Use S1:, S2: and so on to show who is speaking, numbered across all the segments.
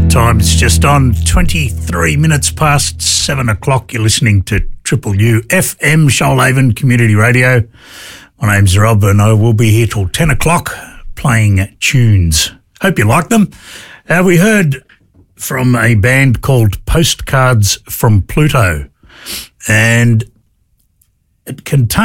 S1: time. It's just on 23 minutes past 7 o'clock. You're listening to Triple U FM, Shoalhaven Community Radio. My name's Rob and I will be here till 10 o'clock playing tunes. Hope you like them. We heard from a band called Postcards from Pluto, and that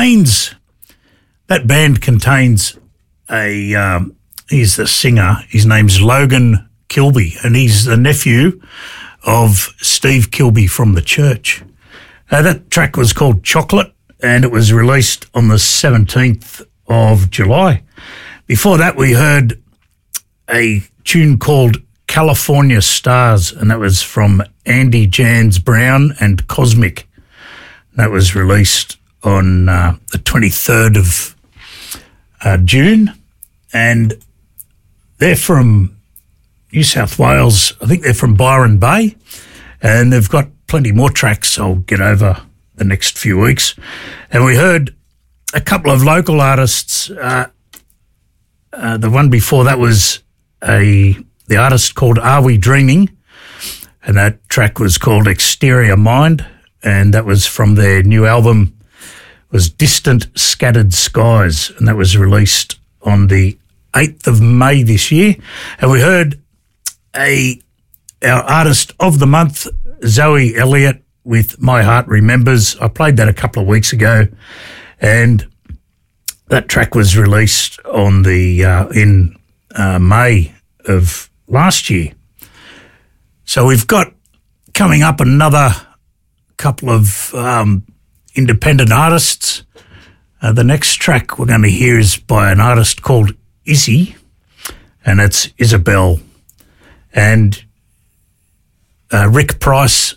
S1: band contains he's the singer. His name's Logan Kilby, and he's the nephew of Steve Kilby from The Church. That track was called Chocolate, and it was released on the 17th of July. Before that, we heard a tune called California Stars, and that was from Andy Jans Brown and Cosmic. That was released on the 23rd of June, and they're from New South Wales. I think they're from Byron Bay, and they've got plenty more tracks I'll get over the next few weeks. And we heard a couple of local artists. The one before that was the artist called Are We Dreaming, and that track was called Exterior Mind, and that was from their new album, was Distant Scattered Skies, and that was released on the 8th of May this year. And we heard our artist of the month, Zoe Elliott, with My Heart Remembers. I played that a couple of weeks ago, and that track was released on the in May of last year. So we've got coming up another couple of independent artists. The next track we're going to hear is by an artist called Izzy, and it's Isabel. And Rick Price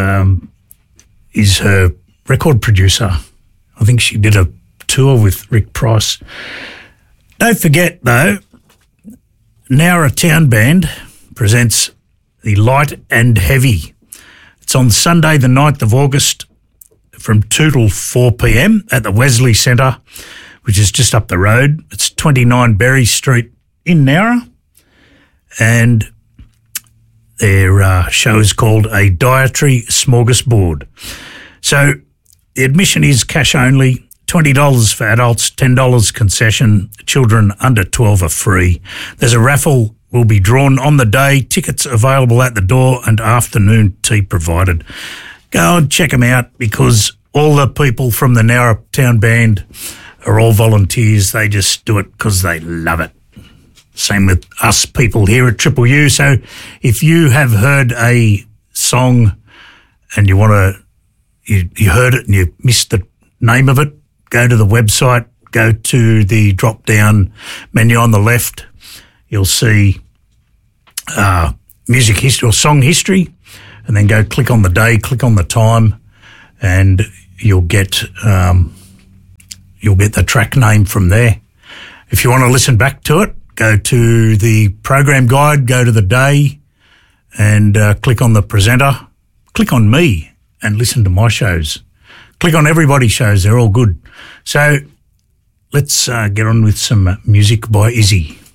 S1: is her record producer. I think she did a tour with Rick Price. Don't forget, though, Nowra Town Band presents the Light and Heavy. It's on Sunday the 9th of August from 2 till 4 p.m. at the Wesley Centre, which is just up the road. It's 29 Berry Street in Nowra, and their show is called A Dietary Smorgasbord. So the admission is cash only, $20 for adults, $10 concession. Children under 12 are free. There's a raffle will be drawn on the day. Tickets available at the door and afternoon tea provided. Go and check them out, because all the people from the Nowra Town Band are all volunteers. They just do it because they love it. Same with us people here at Triple U. So if you have heard a song and you want to, you heard it and you missed the name of it, go to the website, go to the drop-down menu on the left. You'll see music history or song history, and then go click on the day, click on the time, and you'll get the track name from there. If you want to listen back to it, go to the program guide, go to the day, and click on the presenter. Click on me and listen to my shows. Click on everybody's shows. They're all good. So let's get on with some music by Izzy.